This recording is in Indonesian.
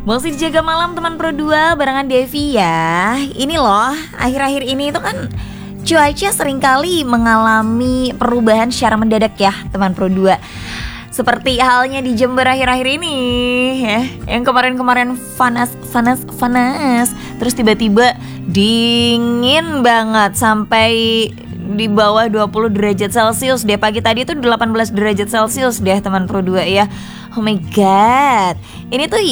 Masih dijaga malam teman Pro 2 barengan Devi ya. Ini loh, akhir-akhir ini itu kan cuaca seringkali mengalami perubahan secara mendadak ya teman Pro 2. Seperti halnya di Jember akhir-akhir ini ya. Yang kemarin-kemarin panas. Terus tiba-tiba dingin banget sampai di bawah 20 derajat Celcius deh. Pagi tadi tuh 18 derajat Celcius deh teman Pro 2 ya. Oh my god. Ini tuh